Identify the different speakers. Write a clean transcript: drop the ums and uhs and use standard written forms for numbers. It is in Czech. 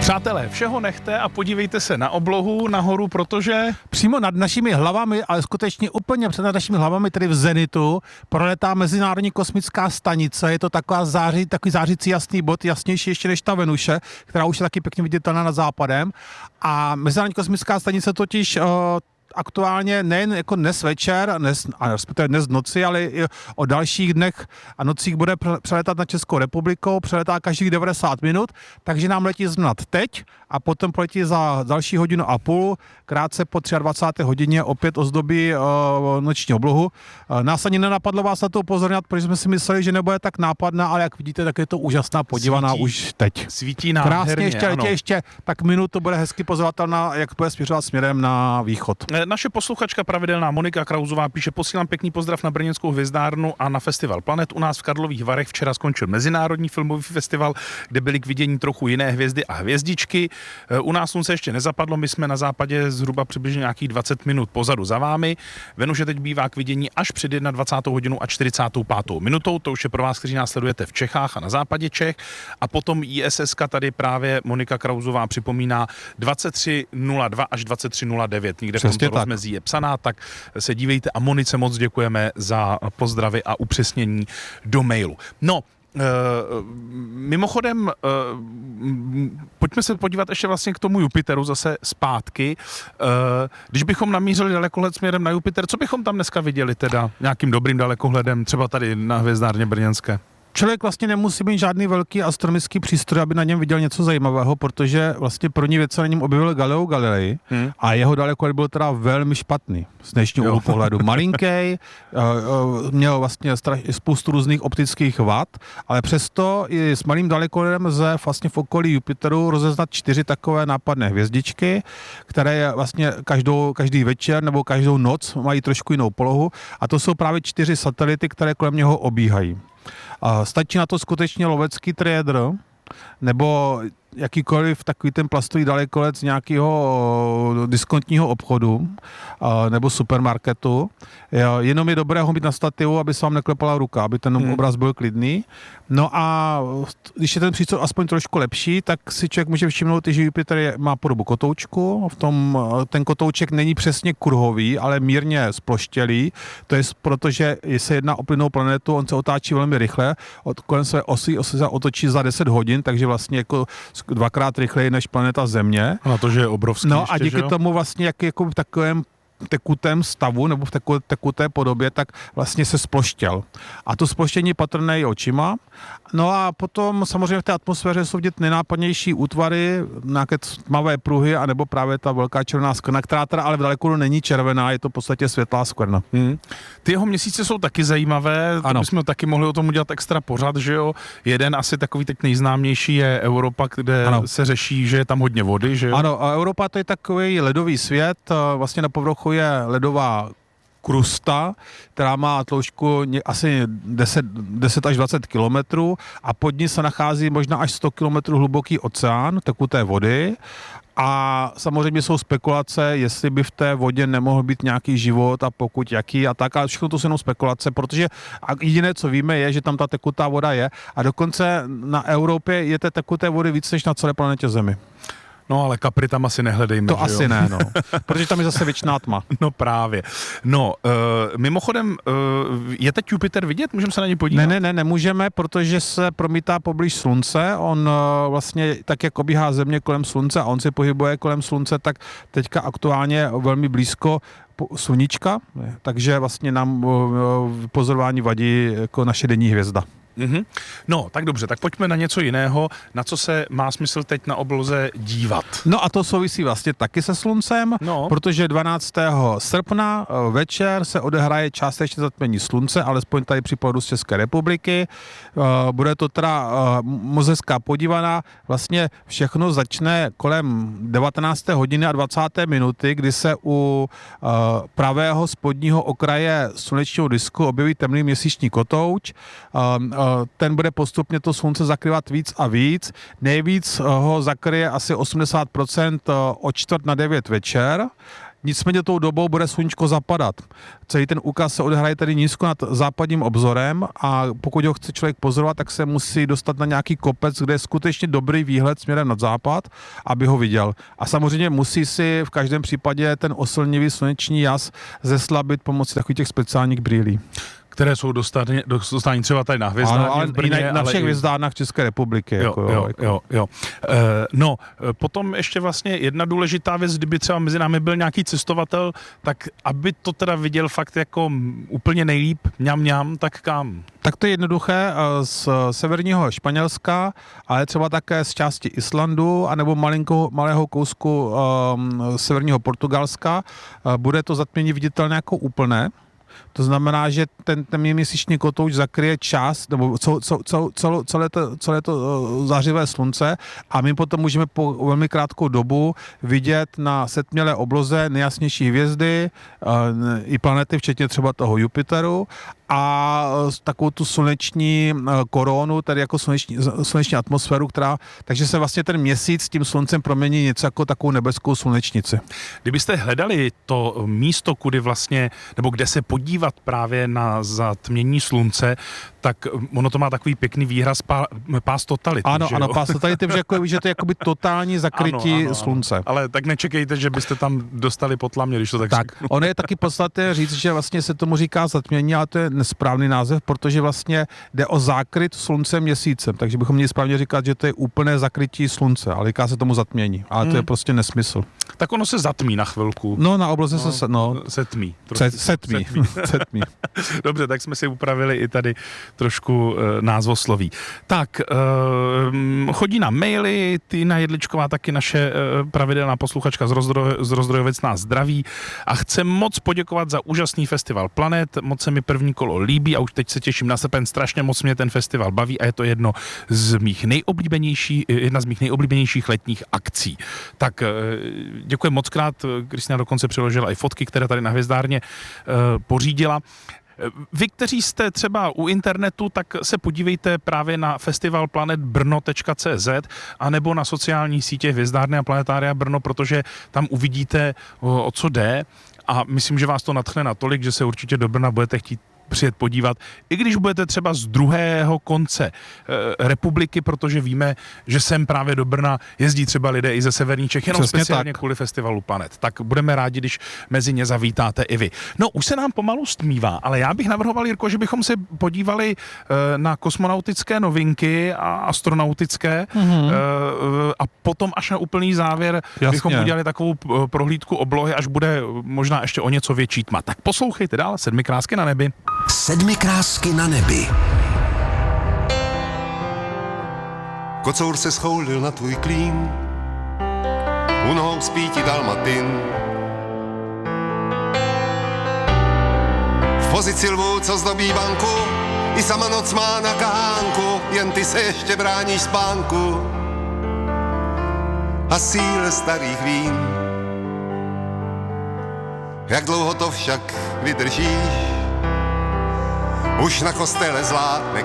Speaker 1: Přátelé, všeho nechte a podívejte se na oblohu nahoru, protože
Speaker 2: přímo nad našimi hlavami, ale skutečně úplně před nad našimi hlavami, tedy v zenitu, proletá Mezinárodní kosmická stanice. Je to takový zářící jasný bod, jasnější ještě než ta Venuše, která už je taky pěkně viditelná nad západem. A Mezinárodní kosmická stanice totiž aktuálně nejen jako dnes večer, respektive dnes v noci, ale i o dalších dnech a nocích bude přeletat na Českou republikou, přeletá každých 90 minut, takže nám letí znat teď a potom poletí za další hodinu a půl, krátce po 23. hodině opět ozdobí noční oblohu. Nás ani nenapadlo vás na to upozorňovat, protože jsme si mysleli, že nebude tak nápadná, ale jak vidíte, tak je to úžasná podívaná už teď.
Speaker 1: Svítí nádherně,
Speaker 2: krásně, ještě tak minutu bude hezky pozorovatelná, jak bude směřovat směrem na východ.
Speaker 1: Naše posluchačka pravidelná Monika Krauzová píše: posílám pěkný pozdrav na brněnskou hvězdárnu a na festival Planet. U nás v Karlových Varech včera skončil Mezinárodní filmový festival, kde byly k vidění trochu jiné hvězdy a hvězdičky. U nás slunce ještě nezapadlo, my jsme na západě zhruba přibližně nějakých 20 minut pozadu za vámi. Venuše teď bývá k vidění až před 21. hodinou a 45. minutou. To už je pro vás, kteří nás sledujete v Čechách a na západě Čech. A potom ISS tady právě Monika Krauzová připomíná 23:02 až 23:09. Někde v tomto rozmezí je psaná, tak se dívejte a Monice moc děkujeme za pozdravy a upřesnění do mailu. No, mimochodem, pojďme se podívat ještě vlastně k tomu Jupiteru zase zpátky. Když bychom namířili dalekohled směrem na Jupiter, co bychom tam dneska viděli teda nějakým dobrým dalekohledem, třeba tady na hvězdárně brněnské?
Speaker 2: Člověk vlastně nemusí mít žádný velký astronomický přístroj, aby na něm viděl něco zajímavého, protože vlastně první věc se na něm objevil Galileo Galilei a jeho dalekohled byl teda velmi špatný z dnešního úhlu pohledu. Malinký, měl vlastně spoustu různých optických vad, ale přesto i s malým dalekohledem lze vlastně v okolí Jupiteru rozeznat 4 takové nápadné hvězdičky, které vlastně každý večer nebo každou noc mají trošku jinou polohu, a to jsou právě 4 satelity, které kolem něho obíhají. Stačí na to skutečně lovecký triedr, nebo jakýkoliv takový ten plastový dalekohled z nějakého diskontního obchodu nebo supermarketu. Jenom je dobré ho mít na stativu, aby se vám neklepala ruka, aby ten obraz byl klidný. No a když je ten přístroj aspoň trošku lepší, tak si člověk může všimnout, že Jupiter má podobu kotoučku. Ten kotouček není přesně kruhový, ale mírně sploštělý. To je proto, že se jedná o plynnou planetu, on se otáčí velmi rychle, kolem své osy se otočí za 10 hodin, takže vlastně jako 2krát rychleji než planeta Země.
Speaker 1: A to, že je obrovský.
Speaker 2: No ještě, a díky tomu vlastně, jak jako v takovém tekutém stavu nebo v tekuté podobě, tak vlastně se sploštěl. A to sploštění patrné je očima. No a potom samozřejmě v té atmosféře jsou vidět nejnápadnější útvary, nějaké tmavé pruhy, anebo právě ta velká červená skvrna, která teda ale v dalekohledu není červená, je to v podstatě světlá skvrna.
Speaker 1: Ty jeho měsíce jsou taky zajímavé, to bychom taky mohli o tom udělat extra pořad, že jo. Jeden asi takový teď nejznámější je Europa, kde se řeší, že je tam hodně vody, že jo.
Speaker 2: Ano, a Europa to je takový ledový svět, vlastně na povrchu je ledová krusta, která má tloušťku asi 10 až 20 kilometrů a pod ní se nachází možná až 100 kilometrů hluboký oceán tekuté vody. A samozřejmě jsou spekulace, jestli by v té vodě nemohl být nějaký život a pokud jaký a tak, ale všechno to jsou jenom spekulace, protože jediné, co víme, je, že tam ta tekutá voda je a dokonce na Evropě je té tekuté vody víc než na celé planetě Zemi.
Speaker 1: No ale Capri tam asi nehledejme.
Speaker 2: To asi ne, no. Protože tam je zase věčná tma.
Speaker 1: No právě. No, mimochodem, je teď Jupiter vidět? Můžeme se na něj podívat?
Speaker 2: Ne, nemůžeme, protože se promítá poblíž Slunce. On vlastně tak, jak obíhá Země kolem Slunce a on se pohybuje kolem Slunce, tak teďka aktuálně velmi blízko sluníčka, takže vlastně nám pozorování vadí jako naše denní hvězda.
Speaker 1: No, tak dobře, tak pojďme na něco jiného, na co se má smysl teď na obloze dívat.
Speaker 2: No a to souvisí vlastně taky se sluncem, protože 12. srpna večer se odehraje částečně zatmění slunce, alespoň tady při pohledu z České republiky. Bude to teda moc hezká podívaná. Vlastně všechno začne kolem 19. hodiny a 20. minuty, kdy se u pravého spodního okraje slunečního disku objeví temný měsíční kotouč. Ten bude postupně to slunce zakrývat víc a víc. Nejvíc ho zakryje asi 80% o 8:45 večer. nicméně tou dobou bude sluníčko zapadat. Celý ten úkaz se odehraje tady nízko nad západním obzorem a pokud ho chce člověk pozorovat, tak se musí dostat na nějaký kopec, kde je skutečně dobrý výhled směrem nad západ, aby ho viděl. A samozřejmě musí si v každém případě ten oslnivý sluneční jas zeslabit pomocí takových těch speciálních brýlí.
Speaker 1: Které jsou dostání třeba tady na Hvězdárně
Speaker 2: ale
Speaker 1: v Brně.
Speaker 2: Na všech hvězdárnách České republiky.
Speaker 1: Jo. No, potom ještě vlastně jedna důležitá věc, kdyby třeba mezi námi byl nějaký cestovatel, tak aby to teda viděl fakt jako úplně nejlíp, mňam, tak kam?
Speaker 2: Tak to je jednoduché, z severního Španělska, ale třeba také z části Islandu, anebo malého kousku severního Portugalska. Bude to zatmění viditelné jako úplné. To znamená, že ten měsíční kotouč zakryje část, nebo celé to zářivé slunce a my potom můžeme po velmi krátkou dobu vidět na setmělé obloze nejjasnější hvězdy i planety, včetně třeba toho Jupiteru a takovou tu sluneční koronu, tedy jako sluneční atmosféru, takže se vlastně ten měsíc s tím sluncem promění něco jako takovou nebeskou slunečnici.
Speaker 1: Kdybyste hledali to místo, kudy vlastně, nebo kde se podívat právě na zatmění slunce, tak ono to má takový pěkný výraz pás totality.
Speaker 2: Ano, pás totality, že to je jakoby totální zakrytí slunce.
Speaker 1: Ale tak nečekejte, že byste tam dostali potlamě, když to tak řeknu.
Speaker 2: Ono je taky podstatné říct, že vlastně se tomu říká zatmění, ale to je nesprávný název, protože vlastně jde o zákryt sluncem měsícem, takže bychom měli správně říkat, že to je úplné zakrytí slunce, ale říká se tomu zatmění, ale to je prostě nesmysl.
Speaker 1: Tak ono se zatmí na chvilku.
Speaker 2: No, na obloze se
Speaker 1: tmí.
Speaker 2: Setmí.
Speaker 1: Dobře, tak jsme si upravili i tady trošku názvosloví. Tak, chodí nám maily, Týna Jedličková, taky naše pravidelná posluchačka z Rozdrojovec nás zdraví a chce moc poděkovat za úžasný festival Planet, moc se mi první kolo líbí a už teď se těším na srpen, strašně moc mě ten festival baví a je to jedna z mých nejoblíbenějších letních akcí. Tak děkuji moc krát, Kristina dokonce přiložila i fotky, které tady na Hvězdárně pořídila. Vy, kteří jste třeba u internetu, tak se podívejte právě na festivalplanetbrno.cz anebo na sociální sítě Hvězdárny a Planetária Brno, protože tam uvidíte, o co jde a myslím, že vás to nadchne natolik, že se určitě do Brna budete chtít přijet podívat, i když budete třeba z druhého konce republiky, protože víme, že sem právě do Brna jezdí třeba lidé i ze severních Čech, jenom
Speaker 2: přesně
Speaker 1: speciálně kvůli festivalu Planet. Tak budeme rádi, když mezi ně zavítáte i vy. No, už se nám pomalu stmívá, ale já bych navrhoval, Jirko, že bychom se podívali na kosmonautické novinky a astronautické a potom až na úplný závěr bychom udělali takovou prohlídku oblohy, až bude možná ještě o něco větší tma. Tak poslouchejte dál, 7 krásky na nebi.
Speaker 3: 7 krásky na nebi.
Speaker 4: Kocour se schoulil na tvůj klín, u nohou spí ti dalmatin. V pozici lvů, co zdobí banku, i sama noc má na kahánku, jen ty se ještě bráníš spánku a síle starých vín. Jak dlouho to však vydržíš? Už na kostele zlátne